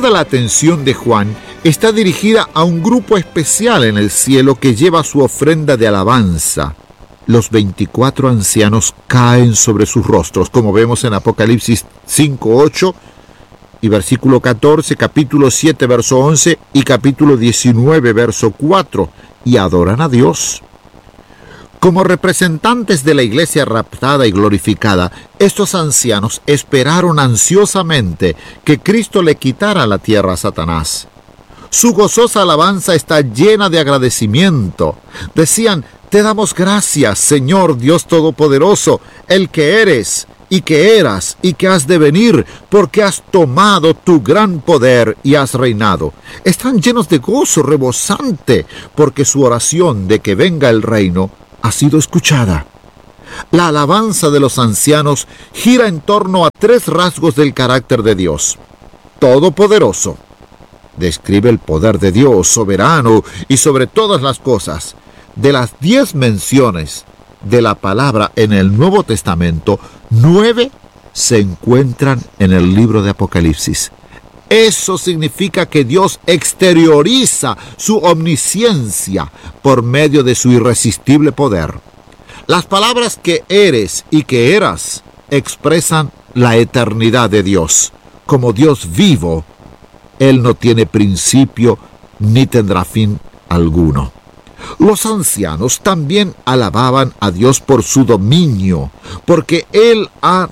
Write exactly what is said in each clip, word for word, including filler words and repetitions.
Toda la atención de Juan está dirigida a un grupo especial en el cielo que lleva su ofrenda de alabanza. Los veinticuatro ancianos caen sobre sus rostros, como vemos en Apocalipsis cinco, ocho y versículo catorce, capítulo siete, verso once y capítulo diecinueve, verso cuatro, y adoran a Dios. Como representantes de la iglesia raptada y glorificada, estos ancianos esperaron ansiosamente que Cristo le quitara la tierra a Satanás. Su gozosa alabanza está llena de agradecimiento. Decían: te damos gracias, Señor Dios Todopoderoso, el que eres, y que eras, y que has de venir, porque has tomado tu gran poder y has reinado. Están llenos de gozo rebosante, porque su oración de que venga el reino ha sido escuchada. La alabanza de los ancianos gira en torno a tres rasgos del carácter de Dios. Todopoderoso. Describe el poder de Dios, soberano y sobre todas las cosas. De las diez menciones de la palabra en el Nuevo Testamento, nueve se encuentran en el libro de Apocalipsis. Eso significa que Dios exterioriza su omnisciencia por medio de su irresistible poder. Las palabras que eres y que eras expresan la eternidad de Dios. Como Dios vivo, Él no tiene principio ni tendrá fin alguno. Los ancianos también alababan a Dios por su dominio, porque Él ha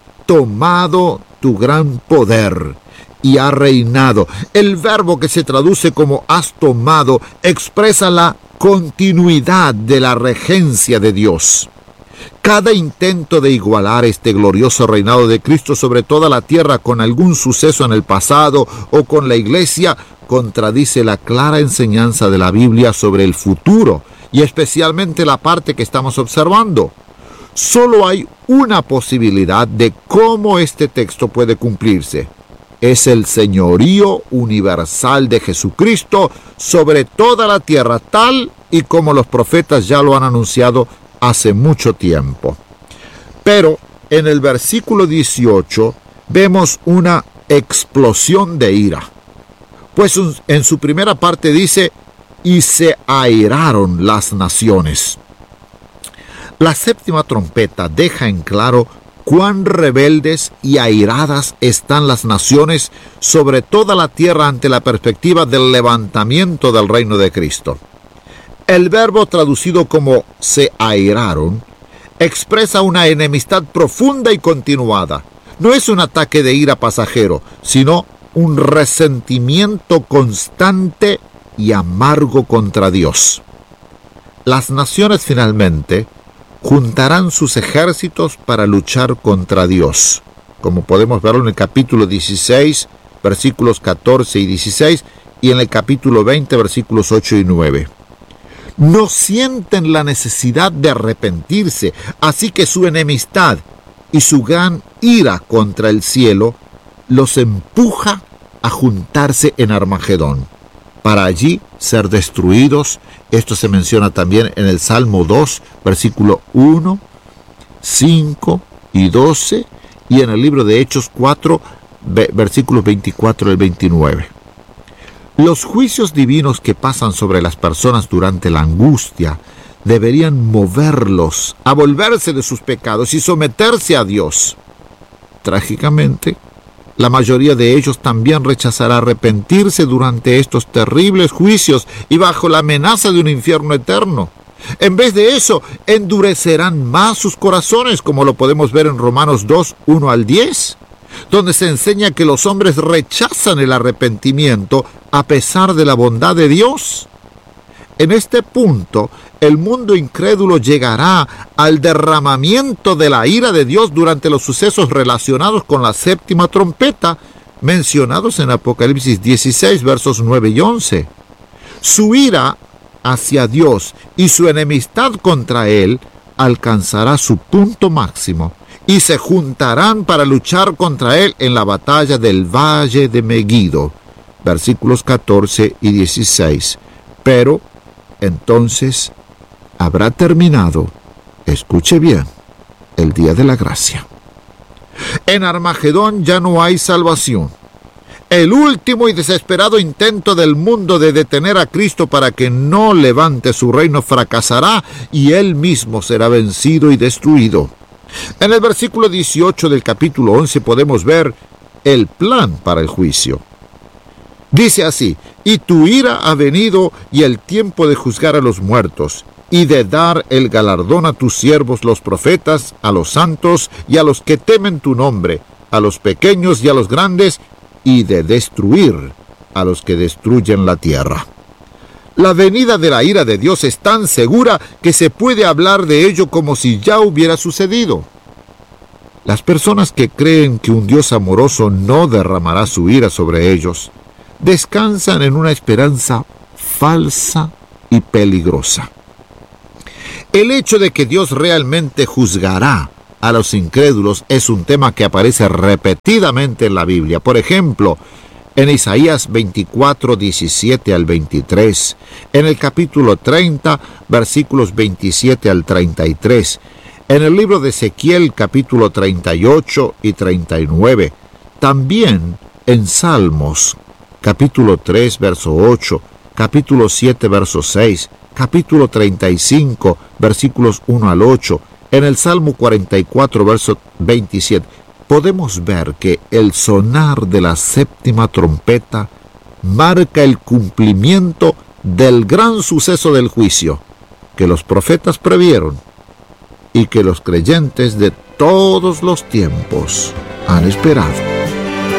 tomado tu gran poder y ha reinado. El verbo que se traduce como has tomado expresa la continuidad de la regencia de Dios. Cada intento de igualar este glorioso reinado de Cristo sobre toda la tierra con algún suceso en el pasado o con la iglesia contradice la clara enseñanza de la Biblia sobre el futuro y especialmente la parte que estamos observando. Solo hay una posibilidad de cómo este texto puede cumplirse. Es el señorío universal de Jesucristo sobre toda la tierra, tal y como los profetas ya lo han anunciado hace mucho tiempo. Pero en el versículo dieciocho vemos una explosión de ira. Pues en su primera parte dice: y se airaron las naciones. La séptima trompeta deja en claro cuán rebeldes y airadas están las naciones sobre toda la tierra ante la perspectiva del levantamiento del reino de Cristo. El verbo traducido como se airaron expresa una enemistad profunda y continuada. No es un ataque de ira pasajero, sino un resentimiento constante y amargo contra Dios. Las naciones finalmente juntarán sus ejércitos para luchar contra Dios, como podemos verlo en el capítulo dieciséis, versículos catorce y dieciséis, y en el capítulo veinte, versículos ocho y nueve. No sienten la necesidad de arrepentirse, así que su enemistad y su gran ira contra el cielo los empuja a juntarse en Armagedón, para allí ser destruidos. Esto se menciona también en el Salmo dos, versículo uno, cinco y doce, y en el libro de Hechos cuatro, versículos veinticuatro al veintinueve. Los juicios divinos que pasan sobre las personas durante la angustia deberían moverlos a volverse de sus pecados y someterse a Dios. Trágicamente, la mayoría de ellos también rechazará arrepentirse durante estos terribles juicios y bajo la amenaza de un infierno eterno. En vez de eso, endurecerán más sus corazones, como lo podemos ver en Romanos dos, uno al diez, donde se enseña que los hombres rechazan el arrepentimiento a pesar de la bondad de Dios. En este punto, el mundo incrédulo llegará al derramamiento de la ira de Dios durante los sucesos relacionados con la séptima trompeta, mencionados en Apocalipsis dieciséis, versos nueve y once. Su ira hacia Dios y su enemistad contra Él alcanzará su punto máximo y se juntarán para luchar contra Él en la batalla del Valle de Megiddo, versículos catorce y dieciséis. Pero entonces habrá terminado, escuche bien, el día de la gracia. En Armagedón ya no hay salvación. El último y desesperado intento del mundo de detener a Cristo para que no levante su reino fracasará y él mismo será vencido y destruido. En el versículo dieciocho del capítulo once podemos ver el plan para el juicio. Dice así: y tu ira ha venido y el tiempo de juzgar a los muertos, y de dar el galardón a tus siervos los profetas, a los santos y a los que temen tu nombre, a los pequeños y a los grandes, y de destruir a los que destruyen la tierra. La venida de la ira de Dios es tan segura que se puede hablar de ello como si ya hubiera sucedido. Las personas que creen que un Dios amoroso no derramará su ira sobre ellos, descansan en una esperanza falsa y peligrosa. El hecho de que Dios realmente juzgará a los incrédulos es un tema que aparece repetidamente en la Biblia. Por ejemplo, en Isaías veinticuatro, diecisiete al veintitrés, en el capítulo treinta, versículos veintisiete al treinta y tres, en el libro de Ezequiel, capítulo treinta y ocho y treinta y nueve, también en Salmos, capítulo tres, verso ocho, capítulo siete, verso seis, capítulo treinta y cinco, versículos uno al ocho, en el Salmo cuarenta y cuatro, verso veintisiete, podemos ver que el sonar de la séptima trompeta marca el cumplimiento del gran suceso del juicio que los profetas previeron y que los creyentes de todos los tiempos han esperado.